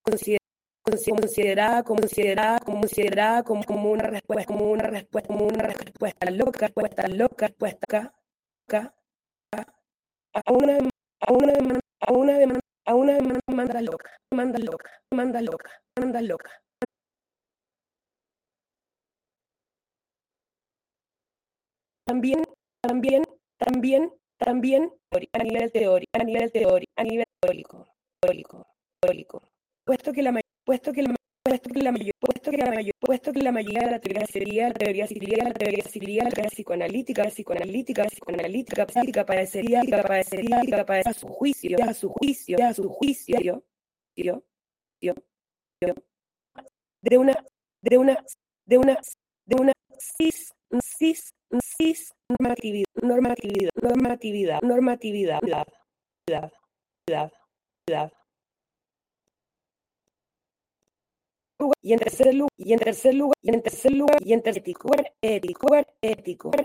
como una respuesta loca, a una demanda loca. También, a nivel teórico, puesto que la mayoría de la teoría sería la teoría psicoanalítica, parecería a su juicio, de una normatividad. Y en tercer lugar, ético.